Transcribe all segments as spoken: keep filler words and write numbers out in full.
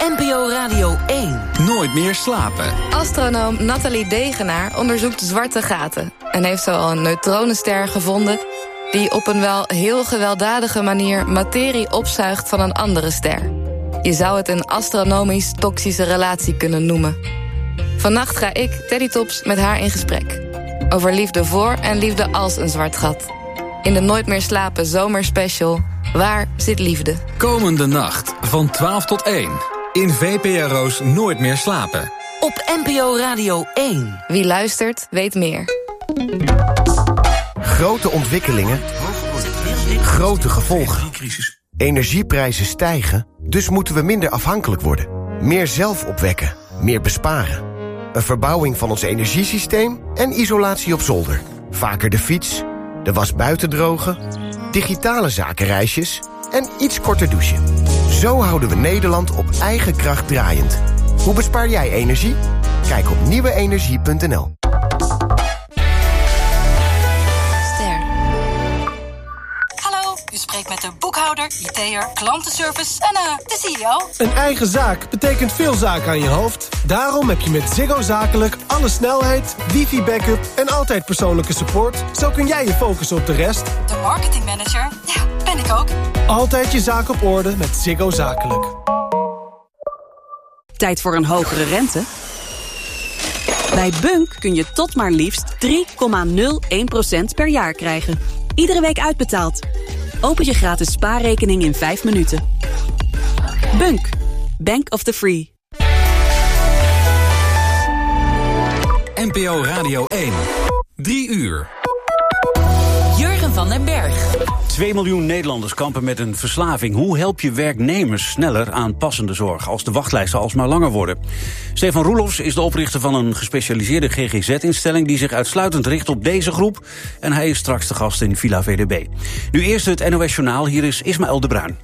N P O Radio één. Nooit meer slapen. Astronoom Nathalie Degenaar onderzoekt zwarte gaten en heeft zo al een neutronenster gevonden die op een wel heel gewelddadige manier materie opzuigt van een andere ster. Je zou het een astronomisch toxische relatie kunnen noemen. Vannacht ga ik, Teddy Tops, met haar in gesprek. Over liefde voor en liefde als een zwart gat. In de Nooit meer slapen zomerspecial, Waar zit liefde? Komende nacht van twaalf tot één. In V P R O's Nooit meer slapen. Op N P O Radio één. Wie luistert, weet meer. Grote ontwikkelingen. Grote gevolgen. Energieprijzen stijgen, dus moeten we minder afhankelijk worden. Meer zelf opwekken, meer besparen. Een verbouwing van ons energiesysteem en isolatie op zolder. Vaker de fiets, de was buiten drogen, digitale zakenreisjes en iets korter douchen. Zo houden we Nederland op eigen kracht draaiend. Hoe bespaar jij energie? Kijk op nieuwe energie punt n l. U spreekt met de boekhouder, I T'er, klantenservice en uh, de C E O. Een eigen zaak betekent veel zaken aan je hoofd. Daarom heb je met Ziggo Zakelijk alle snelheid, wifi-backup en altijd persoonlijke support. Zo kun jij je focussen op de rest. De marketingmanager, ja, ben ik ook. Altijd je zaak op orde met Ziggo Zakelijk. Tijd voor een hogere rente? Bij Bunk kun je tot maar liefst drie komma nul één procent per jaar krijgen. Iedere week uitbetaald. Open je gratis spaarrekening in vijf minuten. Bunk. Bank of the Free. N P O Radio één. Drie uur. Jurgen van den Berg. twee miljoen Nederlanders kampen met een verslaving. Hoe help je werknemers sneller aan passende zorg als de wachtlijsten alsmaar langer worden? Stefan Roelofs is de oprichter van een gespecialiseerde G G Z-instelling die zich uitsluitend richt op deze groep. En hij is straks de gast in Villa V D B. Nu eerst het N O S Journaal. Hier is Ismaël de Bruin.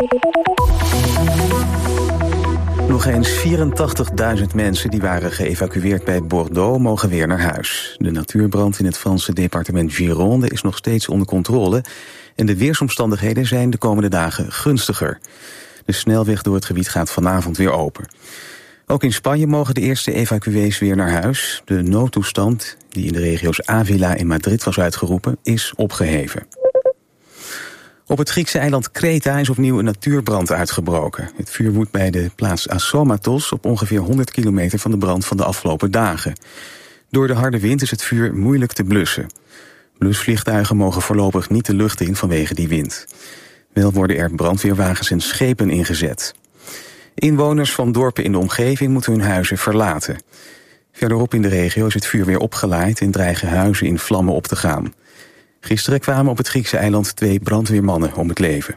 Nog eens vierentachtigduizend mensen die waren geëvacueerd bij Bordeaux mogen weer naar huis. De natuurbrand in het Franse departement Gironde is nog steeds onder controle en de weersomstandigheden zijn de komende dagen gunstiger. De snelweg door het gebied gaat vanavond weer open. Ook in Spanje mogen de eerste evacuees weer naar huis. De noodtoestand, die in de regio's Avila en Madrid was uitgeroepen, is opgeheven. Op het Griekse eiland Kreta is opnieuw een natuurbrand uitgebroken. Het vuur woedt bij de plaats Assomatos op ongeveer honderd kilometer van de brand van de afgelopen dagen. Door de harde wind is het vuur moeilijk te blussen. Blusvliegtuigen mogen voorlopig niet de lucht in vanwege die wind. Wel worden er brandweerwagens en schepen ingezet. Inwoners van dorpen in de omgeving moeten hun huizen verlaten. Verderop in de regio is het vuur weer opgelaaid en dreigen huizen in vlammen op te gaan. Gisteren kwamen op het Griekse eiland twee brandweermannen om het leven.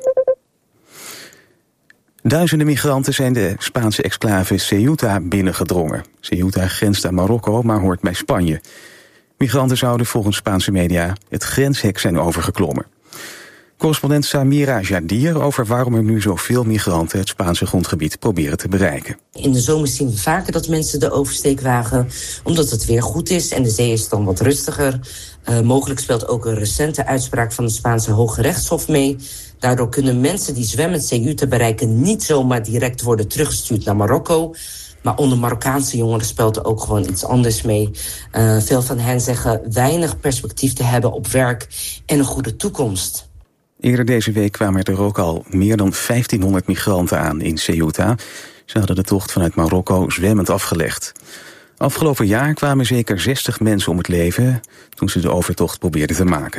Duizenden migranten zijn de Spaanse exclave Ceuta binnengedrongen. Ceuta grenst aan Marokko, maar hoort bij Spanje. Migranten zouden volgens Spaanse media het grenshek zijn overgeklommen. Correspondent Samira Jadir over waarom er nu zoveel migranten het Spaanse grondgebied proberen te bereiken. In de zomer zien we vaker dat mensen de oversteek wagen, omdat het weer goed is en de zee is dan wat rustiger. Uh, mogelijk speelt ook een recente uitspraak van het Spaanse Hoge Rechtshof mee. Daardoor kunnen mensen die zwemmend Ceuta bereiken niet zomaar direct worden teruggestuurd naar Marokko. Maar onder Marokkaanse jongeren speelt er ook gewoon iets anders mee. Uh, veel van hen zeggen weinig perspectief te hebben op werk en een goede toekomst. Eerder deze week kwamen er ook al meer dan vijftienhonderd migranten aan in Ceuta. Ze hadden de tocht vanuit Marokko zwemmend afgelegd. Afgelopen jaar kwamen zeker zestig mensen om het leven toen ze de overtocht probeerden te maken.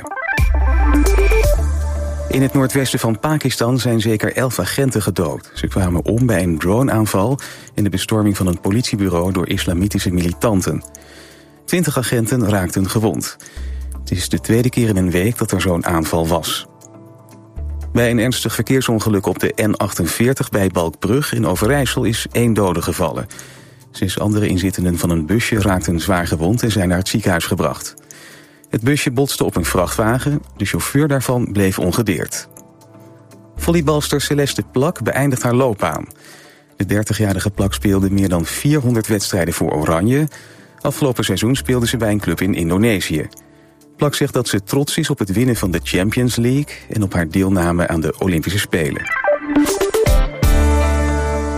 In het noordwesten van Pakistan zijn zeker elf agenten gedood. Ze kwamen om bij een droneaanval en de bestorming van een politiebureau door islamitische militanten. Twintig agenten raakten gewond. Het is de tweede keer in een week dat er zo'n aanval was. Bij een ernstig verkeersongeluk op de N achtenveertig bij Balkbrug in Overijssel is één dode gevallen. Zes andere inzittenden van een busje raakten zwaar gewond en zijn naar het ziekenhuis gebracht. Het busje botste op een vrachtwagen, de chauffeur daarvan bleef ongedeerd. Volleybalster Celeste Plak beëindigt haar loopbaan. De dertigjarige Plak speelde meer dan vierhonderd wedstrijden voor Oranje. Afgelopen seizoen speelde ze bij een club in Indonesië. Plak zegt dat ze trots is op het winnen van de Champions League en op haar deelname aan de Olympische Spelen.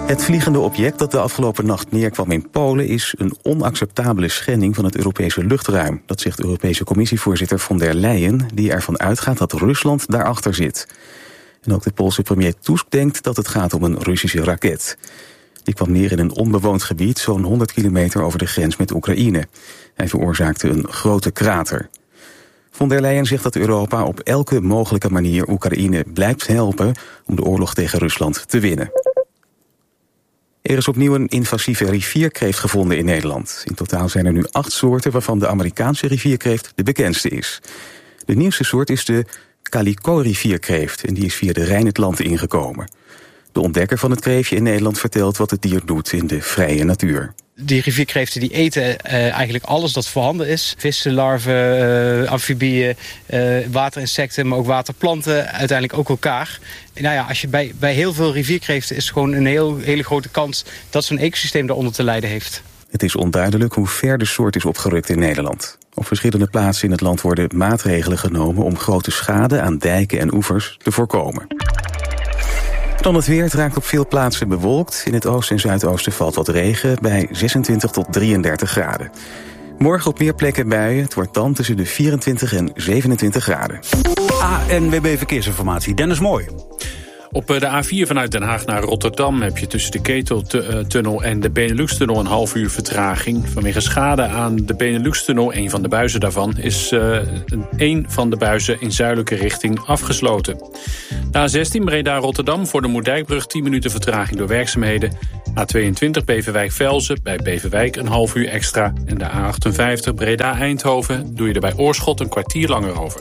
Het vliegende object dat de afgelopen nacht neerkwam in Polen is een onacceptabele schending van het Europese luchtruim. Dat zegt Europese Commissievoorzitter von der Leyen, die ervan uitgaat dat Rusland daarachter zit. En ook de Poolse premier Tusk denkt dat het gaat om een Russische raket. Die kwam neer in een onbewoond gebied, zo'n honderd kilometer over de grens met Oekraïne. Hij veroorzaakte een grote krater. Von der Leyen zegt dat Europa op elke mogelijke manier Oekraïne blijft helpen om de oorlog tegen Rusland te winnen. Er is opnieuw een invasieve rivierkreeft gevonden in Nederland. In totaal zijn er nu acht soorten, waarvan de Amerikaanse rivierkreeft de bekendste is. De nieuwste soort is de calico-rivierkreeft en die is via de Rijn het land ingekomen. De ontdekker van het kreeftje in Nederland vertelt wat het dier doet in de vrije natuur. Die rivierkreeften die eten uh, eigenlijk alles dat voorhanden is. Vissen, larven, uh, amfibieën, uh, waterinsecten, maar ook waterplanten. Uiteindelijk ook elkaar. En nou ja, als je bij, bij heel veel rivierkreeften is gewoon een heel, hele grote kans dat zo'n ecosysteem daaronder te lijden heeft. Het is onduidelijk hoe ver de soort is opgerukt in Nederland. Op verschillende plaatsen in het land worden maatregelen genomen om grote schade aan dijken en oevers te voorkomen. Dan het weer. Het raakt op veel plaatsen bewolkt. In het oosten en zuidoosten valt wat regen bij zesentwintig tot drieëndertig graden. Morgen op meer plekken buien. Het wordt dan tussen de vierentwintig en zevenentwintig graden. A N W B Verkeersinformatie, Dennis Mooi. Op de A vier vanuit Den Haag naar Rotterdam heb je tussen de Keteltunnel en de Benelux-tunnel een half uur vertraging. Vanwege schade aan de Benelux-tunnel, een van de buizen daarvan, is uh, een van de buizen in zuidelijke richting afgesloten. De A zestien Breda-Rotterdam voor de Moerdijkbrug tien minuten vertraging door werkzaamheden. A tweeëntwintig Beverwijk-Velzen bij Beverwijk een half uur extra. En de A achtenvijftig Breda-Eindhoven doe je er bij Oorschot een kwartier langer over.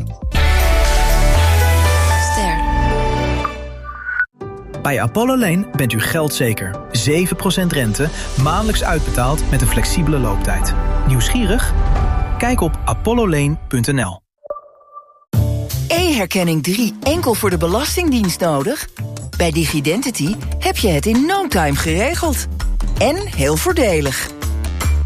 Bij Apollo Lane bent u geldzeker. zeven procent rente, maandelijks uitbetaald met een flexibele looptijd. Nieuwsgierig? Kijk op apollo lane punt n l. E-herkenning drie enkel voor de Belastingdienst nodig? Bij Digidentity heb je het in no time geregeld. En heel voordelig.